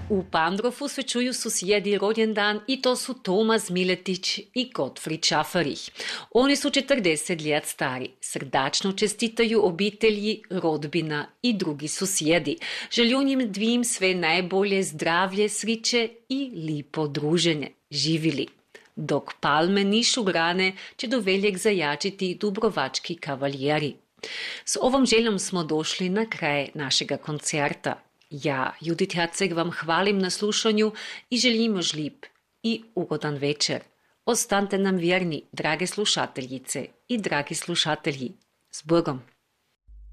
U Pandrofu se čuju susjedi rođendan i to su Tomas Miletić i Gottfried Šafarih. Oni su 40 let stari. Srdačno čestitaju obitelji, rodbina i drugi susjedi. Želijo njim dvim sve najbolje, zdravlje, sriće i lipo druženje. Živili. Dok palme nišu grane, će do veljeg zajačiti dubrovački kavalijeri. S ovom željom smo došli na kraj našega koncerta. Ja, Judit Herceg, vam hvalim na slušanju i želim još lip i ugodan večer. Ostanite nam vjerni, drage slušateljice i dragi slušatelji. S Bogom!